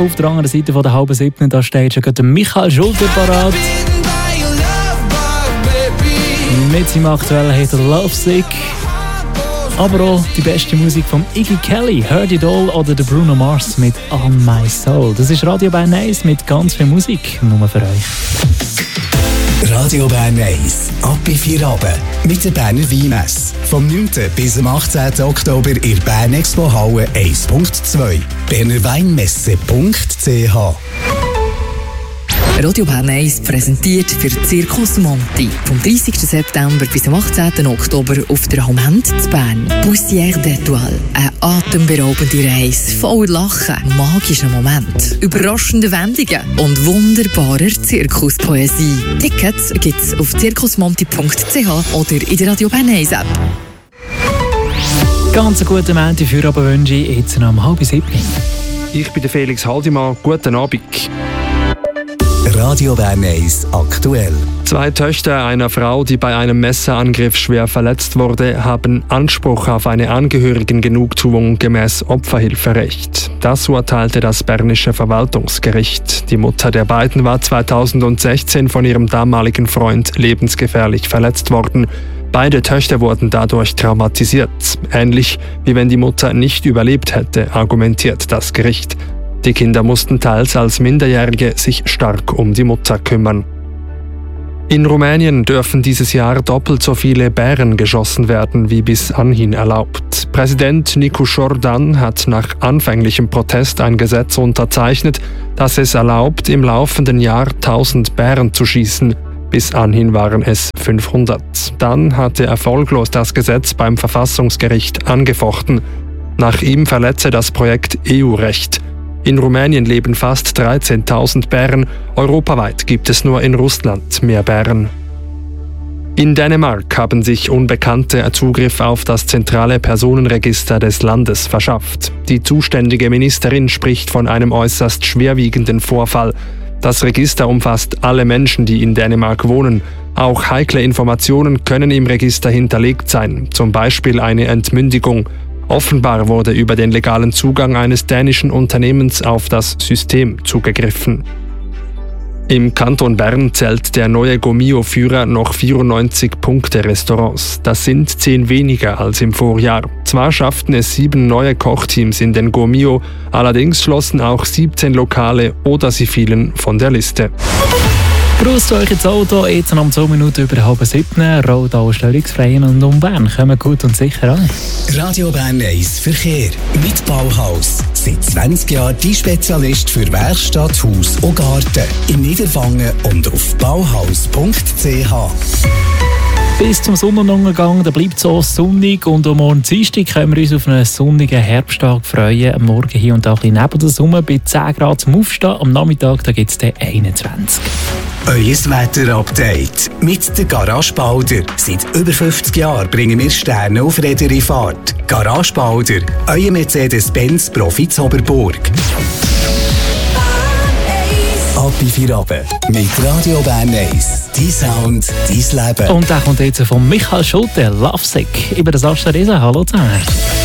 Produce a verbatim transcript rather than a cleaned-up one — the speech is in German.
Auf der anderen Seite von der halben siebten, da steht schon der Michael Schulte parat. Mit seinem aktuellen Hit Lovesick. Aber auch die beste Musik von Iggy Kelly, Heard It All oder der Bruno Mars mit On My Soul. Das ist Radio Bern eins mit ganz viel Musik, nur für euch. Radio Bern eins, ab in vier Abend mit der Berner Weinmesse. Vom neunten bis zum achtzehnten Oktober in der Bern Expo Halle eins Punkt zwei. berner weinmesse punkt c h. Radio Bern eins präsentiert für Circus Monti. Vom dreißigsten September bis zum achtzehnten Oktober auf der Hommend zu Bern. Poussière d'Étoile. Eine atemberaubende Reise voller Lachen, magischen Moment, überraschende Wendungen und wunderbarer Zirkuspoesie. Tickets gibt's auf circusmonti punkt c h oder in der Radio Bern eins App. Ganz einen guten Montag für aber wünsche ich jetzt noch um halb sieben. Ich bin der Felix Haldimann. Guten Abend. Radio Bern eins aktuell. Zwei Töchter einer Frau, die bei einem Messerangriff schwer verletzt wurde, haben Anspruch auf eine Angehörigengenugtuung gemäß Opferhilferecht. Das urteilte das Bernische Verwaltungsgericht. Die Mutter der beiden war zweitausendsechzehn von ihrem damaligen Freund lebensgefährlich verletzt worden. Beide Töchter wurden dadurch traumatisiert. Ähnlich wie wenn die Mutter nicht überlebt hätte, argumentiert das Gericht. Die Kinder mussten teils als Minderjährige sich stark um die Mutter kümmern. In Rumänien dürfen dieses Jahr doppelt so viele Bären geschossen werden, wie bis anhin erlaubt. Präsident Nicu Jordan hat nach anfänglichem Protest ein Gesetz unterzeichnet, das es erlaubt, im laufenden Jahr tausend Bären zu schießen. Bis anhin waren es fünfhundert. Dann hatte erfolglos das Gesetz beim Verfassungsgericht angefochten. Nach ihm verletze das Projekt E U-Recht. In Rumänien leben fast dreizehntausend Bären, europaweit gibt es nur in Russland mehr Bären. In Dänemark haben sich Unbekannte Zugriff auf das zentrale Personenregister des Landes verschafft. Die zuständige Ministerin spricht von einem äußerst schwerwiegenden Vorfall. Das Register umfasst alle Menschen, die in Dänemark wohnen. Auch heikle Informationen können im Register hinterlegt sein, zum Beispiel eine Entmündigung. Offenbar wurde über den legalen Zugang eines dänischen Unternehmens auf das System zugegriffen. Im Kanton Bern zählt der neue Gomio-Führer noch vierundneunzig Punkte-Restaurants. Das sind zehn weniger als im Vorjahr. Zwar schafften es sieben neue Kochteams in den Gomio, allerdings schlossen auch siebzehn Lokale oder sie fielen von der Liste. Grüßt euch ins Auto, jetzt noch um zwei Minuten über halb sieben. Rodau störungsfrei und um Bern. Kommen gut und sicher an. Radio Bern eins Verkehr mit Bauhaus. Seit zwanzig Jahren die Spezialist für Werkstatt, Haus und Garten. In Niederwangen und auf bauhaus punkt c h. Bis zum Sonnenuntergang, da bleibt es auch sonnig und am Morgen Dienstag können wir uns auf einen sonnigen Herbsttag freuen. Am Morgen hier und da ein bisschen neben der Sonne bei zehn Grad zum Aufstehen. Am Nachmittag gibt es dann einundzwanzig. Euer Wetter-Update mit der Garage Balder. Seit über fünfzig Jahren bringen wir Sterne auf Räder in Fahrt. Garage Balder, euer Mercedes-Benz Profi Zoberburg. Ab in vier Abend mit Radio Bern eins. Dein Sound, dein Leben. Und der kommt jetzt von Michael Schulte, Lovesick. Über das Asteriesa. Hallo zusammen.